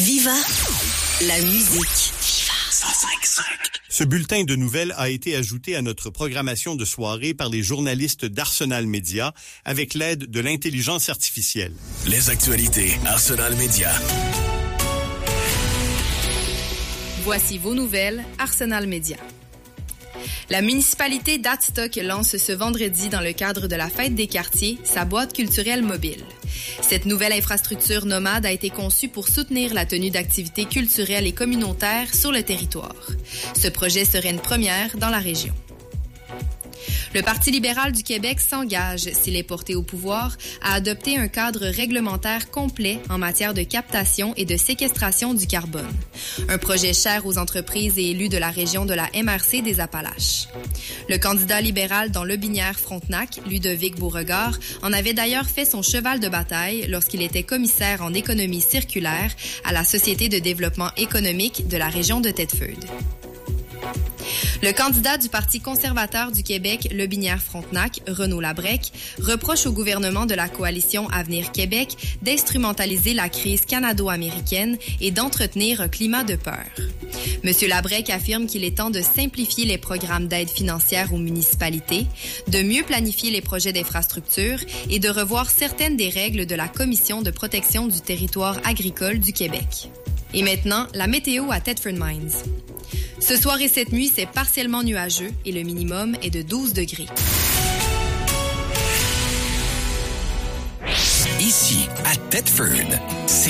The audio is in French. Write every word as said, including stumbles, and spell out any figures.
Viva la musique. Viva cent cinq virgule cinq. Ce bulletin de nouvelles a été ajouté à notre programmation de soirée par les journalistes d'Arsenal Média avec l'aide de l'intelligence artificielle. Les actualités Arsenal Média. Voici vos nouvelles Arsenal Média. La municipalité d'Adstock lance ce vendredi, dans le cadre de la Fête des quartiers, sa boîte culturelle mobile. Cette nouvelle infrastructure nomade a été conçue pour soutenir la tenue d'activités culturelles et communautaires sur le territoire. Ce projet serait une première dans la région. Le Parti libéral du Québec s'engage, s'il est porté au pouvoir, à adopter un cadre réglementaire complet en matière de captation et de séquestration du carbone. Un projet cher aux entreprises et élus de la région de la M R C des Appalaches. Le candidat libéral dans Lobinière-Frontenac, Ludovic Beauregard, en avait d'ailleurs fait son cheval de bataille lorsqu'il était commissaire en économie circulaire à la Société de développement économique de la région de Thetford. Le candidat du Parti conservateur du Québec, Lobinière-Frontenac, Renaud Labrec, reproche au gouvernement de la coalition Avenir Québec d'instrumentaliser la crise canado-américaine et d'entretenir un climat de peur. M. Labrec affirme qu'il est temps de simplifier les programmes d'aide financière aux municipalités, de mieux planifier les projets d'infrastructure et de revoir certaines des règles de la Commission de protection du territoire agricole du Québec. Et maintenant, la météo à Thetford Mines. Ce soir et cette nuit, c'est partiellement nuageux et le minimum est de douze degrés. Ici, à Thetford, c'est